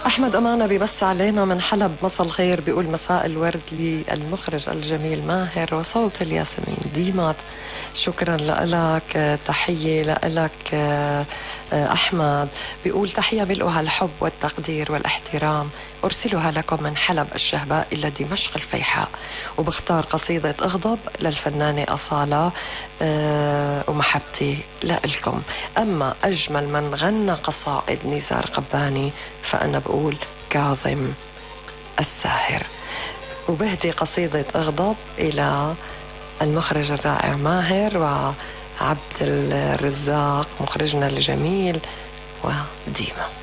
أحمد أمانة بيمسي علينا من حلب مساء الخير، بيقول مساء الورد للمخرج الجميل ماهر وصوت الياسمين ديمات. شكرا لك، تحية لك أحمد. بيقول تحية ملؤها الحب والتقدير والاحترام أرسلها لكم من حلب الشهباء إلى دمشق الفيحاء، وبختار قصيدة أغضب للفنانة أصالة ومحبتي لإلكم. أما أجمل من غنى قصائد نزار قباني فأنا بقول كاظم الساهر. وبهدي قصيدة أغضب إلى المخرج الرائع ماهر وعبد الرزاق مخرجنا الجميل وديما.